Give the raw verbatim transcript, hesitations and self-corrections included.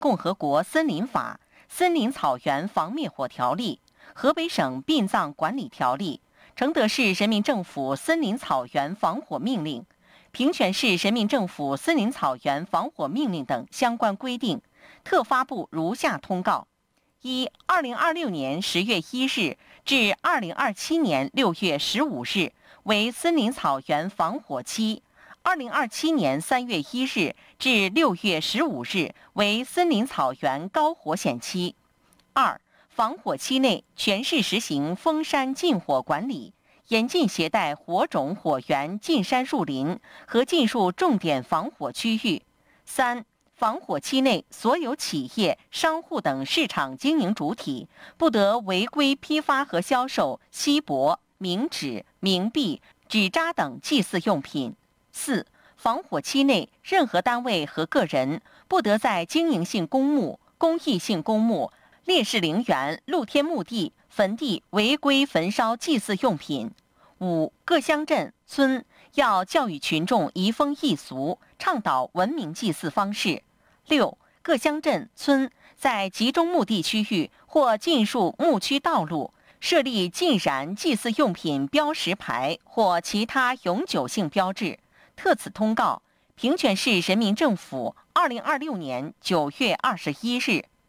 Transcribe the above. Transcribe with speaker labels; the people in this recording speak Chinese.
Speaker 1: 共和国森林法》、森林草原防灭火条例、河北省殡葬管理条例、承德市人民政府森林草原防火命令、平泉市人民政府森林草原防火命令等相关规定，特发布如下通告：一、二零二六年十月一日至二零二七年六月十五日为森林草原防火期；二零二七年三月一日至六月十五日为森林草原高火险期。二、防火期内全市实行封山禁火管理，严禁携带火种火源进山入林和进入重点防火区域。三、防火期内，所有企业、商户等市场经营主体不得违规批发和销售锡箔、冥纸、冥币、纸扎等祭祀用品。四、防火期内，任何单位和个人不得在经营性公墓、公益性公墓、烈士陵园、露天墓地、坟地违规焚烧祭祀用品。五、各乡镇村要教育群众移风易俗，倡导文明祭祀方式。六、各乡镇村在集中墓地区域或进入墓区道路设立禁燃祭祀用品标识牌或其他永久性标志。特此通告，平泉市人民政府二零二六年九月二十一日。